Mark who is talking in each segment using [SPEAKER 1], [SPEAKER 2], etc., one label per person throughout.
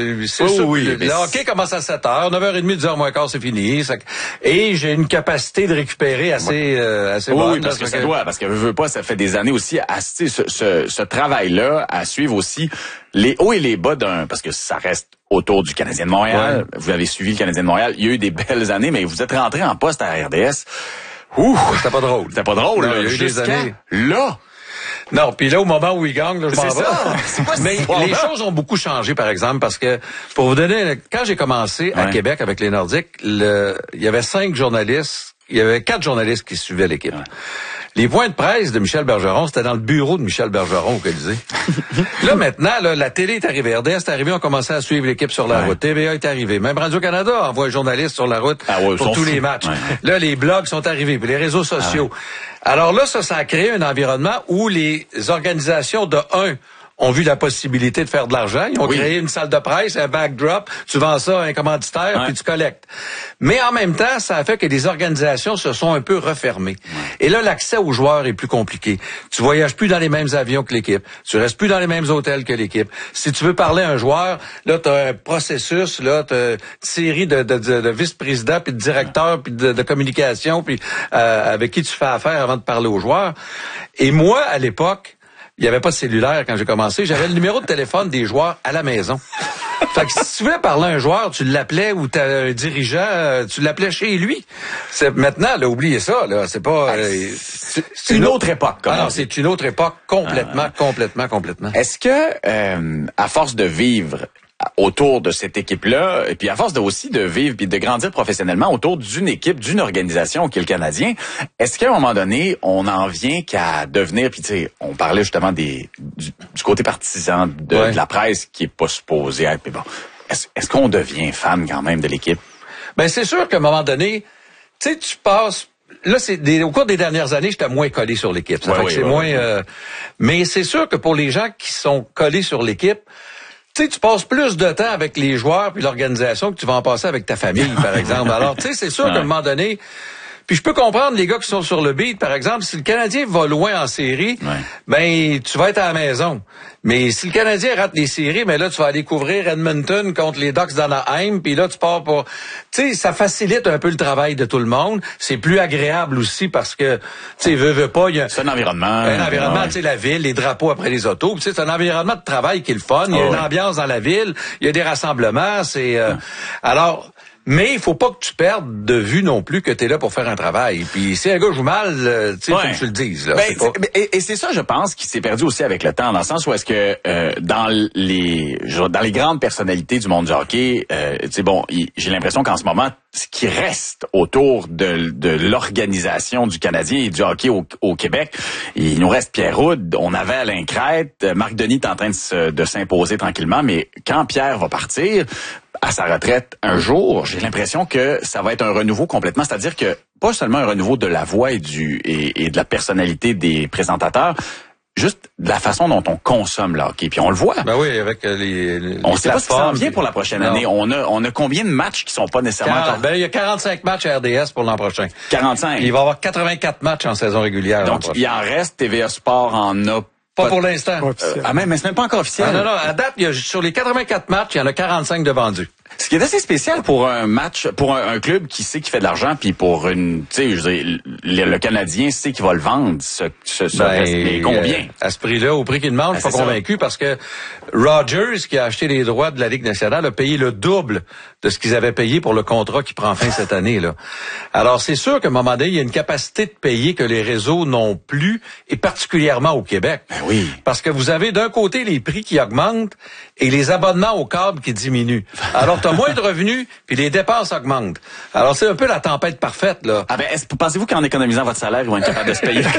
[SPEAKER 1] c'est sûr. Le hockey commence à 7h, 9h30, 10h moins quart, c'est fini. Et j'ai une capacité de récupérer assez bonne.
[SPEAKER 2] Oui, parce que je veux pas, ça fait des années aussi, ce travail-là, à suivre aussi les hauts et les bas parce que ça reste autour du Canadien de Montréal. Ouais. Vous avez suivi le Canadien de Montréal. Il y a eu des belles années, mais vous êtes rentré en poste à RDS.
[SPEAKER 1] C'était pas drôle.
[SPEAKER 2] C'était pas drôle,
[SPEAKER 1] non,
[SPEAKER 2] là.
[SPEAKER 1] Il y a eu des années.
[SPEAKER 2] Là.
[SPEAKER 1] Non, puis là, au moment où il gagne, là, je m'en vais.
[SPEAKER 2] C'est pas
[SPEAKER 1] mais les choses ont beaucoup changé, par exemple, parce que, pour vous donner, quand j'ai commencé à Québec avec les Nordiques, il y avait 5 journalistes, il y avait 4 journalistes qui suivaient l'équipe. Ouais. Les points de presse de Michel Bergeron, c'était dans le bureau de Michel Bergeron au Colisée. Là, maintenant, la télé est arrivée, RDS est arrivé, on commençait à suivre l'équipe sur la route. TVA est arrivé. Même Radio-Canada envoie un journaliste sur la route pour tous les matchs. Ouais. Là, les blogs sont arrivés, puis les réseaux sociaux. Alors là, ça a créé un environnement où les organisations ont vu la possibilité de faire de l'argent. Ils ont créé une salle de presse, un backdrop, tu vends ça à un commanditaire, puis tu collectes. Mais en même temps, ça a fait que les organisations se sont un peu refermées. Et là, l'accès aux joueurs est plus compliqué. Tu voyages plus dans les mêmes avions que l'équipe. Tu restes plus dans les mêmes hôtels que l'équipe. Si tu veux parler à un joueur, là, tu as un processus, là, tu as une série de vice-présidents, puis de directeurs, puis de communication, puis avec qui tu fais affaire avant de parler aux joueurs. Et moi, à l'époque, il n'y avait pas de cellulaire quand j'ai commencé. J'avais le numéro de téléphone des joueurs à la maison. Fait que si tu voulais parler à un joueur, tu l'appelais ou t'as un dirigeant, tu l'appelais chez lui. Maintenant, là, oubliez ça, là. C'est pas.
[SPEAKER 2] C'est une autre époque.
[SPEAKER 1] Non, c'est une autre époque complètement.
[SPEAKER 2] Est-ce que, à force de vivre autour de cette équipe-là, et puis à force de vivre puis de grandir professionnellement autour d'une équipe, d'une organisation qui est le Canadien, est-ce qu'à un moment donné, on en vient qu'à devenir, puis tu sais, on parlait justement du côté partisan de la presse qui est pas supposé être, mais bon, est-ce qu'on devient fan quand même de l'équipe?
[SPEAKER 1] Ben c'est sûr qu'à un moment donné, tu sais, tu passes. Là, au cours des dernières années, j'étais moins collé sur l'équipe. Ça fait que c'est moins. Mais c'est sûr que pour les gens qui sont collés sur l'équipe, tu sais, tu passes plus de temps avec les joueurs puis l'organisation que tu vas en passer avec ta famille, par exemple. Alors, tu sais, c'est sûr qu'à un moment donné, puis je peux comprendre les gars qui sont sur le beat, par exemple, si le Canadien va loin en série, ben tu vas être à la maison. Mais si le Canadien rate les séries, ben là tu vas aller couvrir Edmonton contre les Ducks d'Anaheim, puis là tu pars pour, tu sais, ça facilite un peu le travail de tout le monde. C'est plus agréable aussi parce que, tu sais, veut pas, il y a
[SPEAKER 2] c'est un environnement,
[SPEAKER 1] tu sais, la ville, les drapeaux après les autos, tu sais, c'est un environnement de travail qui est le fun. Il y a une ambiance dans la ville, il y a des rassemblements, c'est alors. Mais il faut pas que tu perdes de vue non plus que tu es là pour faire un travail. Puis si un gars joue mal, tu sais, faut que tu le dises. Là,
[SPEAKER 2] et c'est ça, je pense, qui s'est perdu aussi avec le temps, dans le sens où est-ce que dans les grandes personnalités du monde du hockey, tu sais, bon, j'ai l'impression qu'en ce moment, ce qui reste autour de l'organisation du Canadien et du hockey au Québec, il nous reste Pierre Houde, on avait Alain Crête, Marc Denis est en train de s'imposer tranquillement, mais quand Pierre va partir à sa retraite un jour, j'ai l'impression que ça va être un renouveau complètement, c'est-à-dire que pas seulement un renouveau de la voix et de la personnalité des présentateurs, juste de la façon dont on consomme le hockey. Puis on le voit.
[SPEAKER 1] Ben oui, avec les
[SPEAKER 2] on sait pas ce qui s'en vient pour la prochaine année. On a combien de matchs qui sont pas nécessairement...
[SPEAKER 1] il y a 45 matchs à RDS pour l'an prochain.
[SPEAKER 2] 45.
[SPEAKER 1] Il va y avoir 84 matchs en saison régulière.
[SPEAKER 2] Donc, il en reste. TVA Sport en a
[SPEAKER 1] pas pour l'instant.
[SPEAKER 2] Mais c'est même pas encore officiel.
[SPEAKER 1] Non. À date, sur les 84 matchs, il y en a 45 de vendus.
[SPEAKER 2] Ce qui est assez spécial pour un match, pour un club qui sait qu'il fait de l'argent, puis pour une, tu sais, je veux dire, le Canadien sait qu'il va le vendre, mais combien?
[SPEAKER 1] À ce prix-là, au prix qu'il demande, je suis pas convaincu parce que Rogers, qui a acheté les droits de la Ligue nationale, a payé le double de ce qu'ils avaient payé pour le contrat qui prend fin cette année, là. Alors, c'est sûr qu'à un moment donné, il y a une capacité de payer que les réseaux n'ont plus, et particulièrement au Québec.
[SPEAKER 2] Ben oui.
[SPEAKER 1] Parce que vous avez d'un côté les prix qui augmentent et les abonnements au câble qui diminuent. Alors, t'as moins de revenus, puis les dépenses augmentent. Alors, c'est un peu la tempête parfaite, là.
[SPEAKER 2] Ah ben, pensez-vous qu'en économisant votre salaire, ils vont être capables de se payer?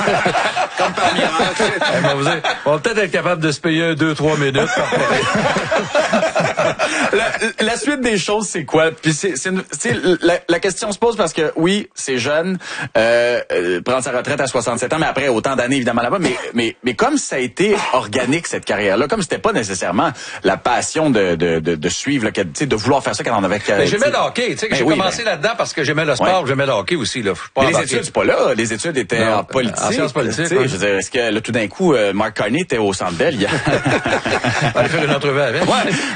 [SPEAKER 2] Comme par miracle.
[SPEAKER 1] On va peut-être être capable de se payer 2-3 minutes.
[SPEAKER 2] La suite des choses, c'est quoi? Puis la question se pose parce que, oui, c'est jeune, prendre sa retraite à 67 ans, mais après autant d'années, évidemment, là-bas. Mais comme ça a été organique, cette carrière-là, comme c'était pas nécessairement la passion de suivre, là, de vouloir faire ça quand on avait...
[SPEAKER 1] J'aimais le hockey, tu sais, j'ai commencé là-dedans parce que j'aimais le sport, j'aimais le hockey aussi, là.
[SPEAKER 2] Mais les études, c'est pas là. Les études étaient en politique.
[SPEAKER 1] En sciences politiques.
[SPEAKER 2] Je veux dire, est-ce que, là, tout d'un coup, Marc Carney était au Centre Bell?
[SPEAKER 1] On va aller faire une entrevue avec.
[SPEAKER 2] Ouais.